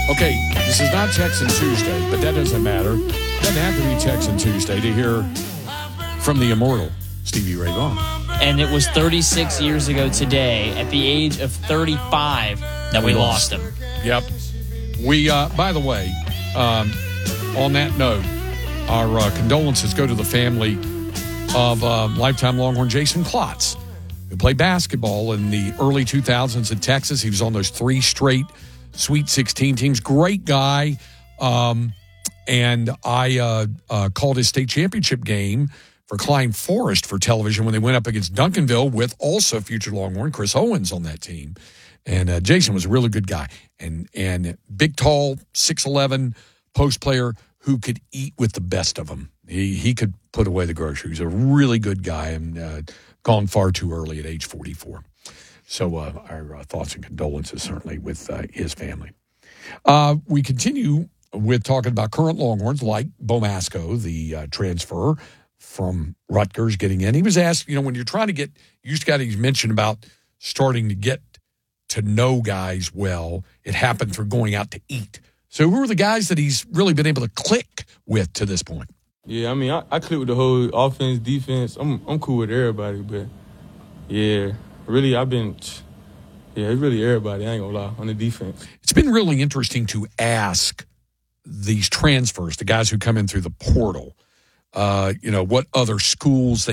Okay, this is not Texan Tuesday, but that doesn't matter. Doesn't have to be Texan Tuesday to hear from the immortal Stevie Ray Vaughan. And it was 36 years ago today, at the age of 35, that we lost him. Yep. We, by the way, on that note, our condolences go to the family of lifetime Longhorn Jason Klotz, who played basketball in the early 2000s in Texas. He was on those 3 straight Sweet 16 teams. Great guy. And I called his state championship game for Klein Forest for television when they went up against Duncanville with also future Longhorn Chris Owens on that team. And Jason was a really good guy. And big, tall, 6'11", post player who could eat with the best of them. He could put away the groceries. A really good guy and gone far too early at age 44. So our thoughts and condolences certainly with his family. We continue with talking about current Longhorns like Bo Masco, the transfer from Rutgers getting in. He was asked, when you're trying to get, he's mentioned about starting to get to know guys well. It happened through going out to eat. So who are the guys that he's really been able to click with to this point? Yeah, I mean, I click with the whole offense, defense. I'm cool with everybody, but yeah, really it's really everybody. I ain't gonna lie, on the defense. It's been really interesting to ask these transfers, the guys who come in through the portal, what other schools they